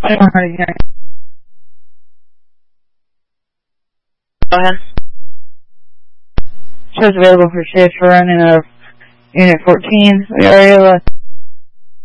Go ahead. Shows available for shift for running of Unit 14. We are able to